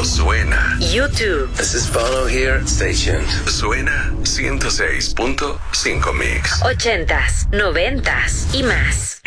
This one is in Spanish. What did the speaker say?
Suena. YouTube. This is Bono here. Stay tuned. Suena 106.5 Mix. 80s, 90s y más.